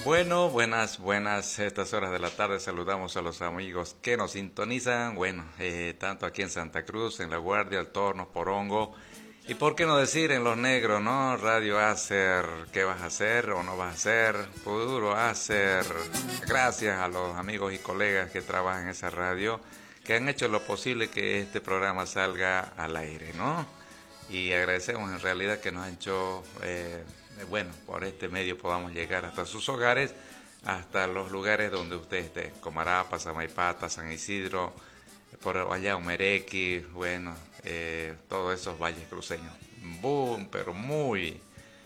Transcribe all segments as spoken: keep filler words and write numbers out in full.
Bueno, buenas, buenas, estas horas de la tarde saludamos a los amigos que nos sintonizan, bueno, eh, tanto aquí en Santa Cruz, en La Guardia, El Torno, Porongo, y por qué no decir en Los Negros, ¿no? Radio Acer, ¿qué vas a hacer o no vas a hacer? Puro Acer. Gracias a los amigos y colegas que trabajan en esa radio, que han hecho lo posible que este programa salga al aire, ¿no? Y agradecemos en realidad que nos han hecho... Eh, bueno, por este medio podamos llegar hasta sus hogares, hasta los lugares donde usted esté, Comarapa, Samaipata, San Isidro, por allá Humerequi, bueno, eh, todos esos valles cruceños. Boom, pero muy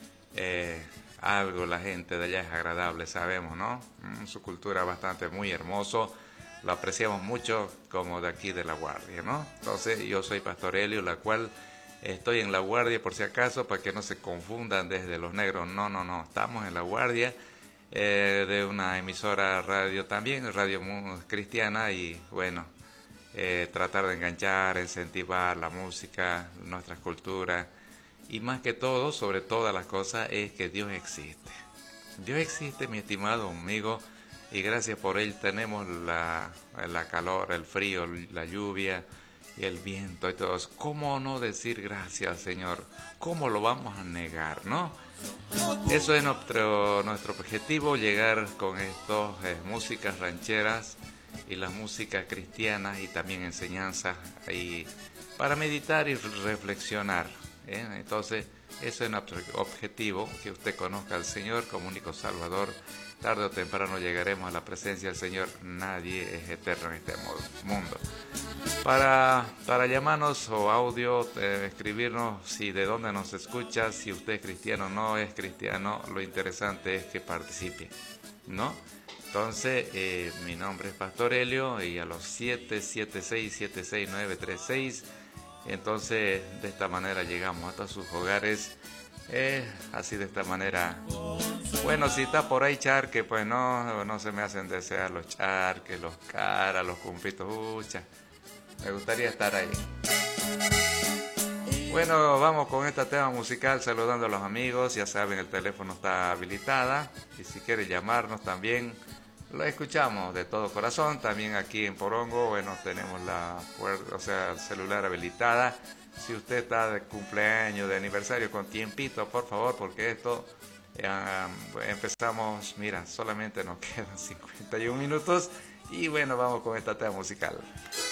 eh, algo, la gente de allá es agradable, sabemos, ¿no? Mm, su cultura bastante muy hermoso, lo apreciamos mucho como de aquí de La Guardia, ¿no? Entonces yo soy Pastor Helio, la cual... Estoy en La Guardia por si acaso, para que no se confundan desde Los Negros. No, no, no, estamos en La Guardia eh, de una emisora radio también, radio cristiana y bueno, eh, tratar de enganchar, incentivar la música, nuestras culturas y más que todo, sobre todas las cosas, es que Dios existe. Dios existe, mi estimado amigo, y gracias por Él tenemos la, la calor, el frío, la lluvia, y el viento y todo eso. ¿Cómo no decir gracias, Señor? ¿Cómo lo vamos a negar, no? Eso es nuestro, nuestro objetivo, llegar con estas eh, músicas rancheras y las músicas cristianas y también enseñanzas y para meditar y reflexionar, ¿eh? Entonces, eso es nuestro objetivo, que usted conozca al Señor como único Salvador. Tarde o temprano llegaremos a la presencia del Señor. Nadie es eterno en este mundo. Para, para llamarnos o audio, eh, escribirnos si de dónde nos escucha, si usted es cristiano o no es cristiano, lo interesante es que participe, ¿no? Entonces, eh, mi nombre es Pastor Helio y a los siete siete seis, siete seis nueve tres seis, entonces de esta manera llegamos hasta sus hogares, eh, así de esta manera. Bueno, si está por ahí charque, pues no, no se me hacen desear los charques, los caras, los cumplitos, ucha. Me gustaría estar ahí. Bueno, vamos con este tema musical saludando a los amigos. Ya saben, el teléfono está habilitada. Y si quiere llamarnos también, lo escuchamos de todo corazón. También aquí en Porongo, bueno, tenemos la puerta, o sea, el celular habilitada. Si usted está de cumpleaños, de aniversario, con tiempito, por favor, porque esto... Eh, empezamos, mira, solamente nos quedan cincuenta y un minutos. Y bueno, vamos con esta tema musical.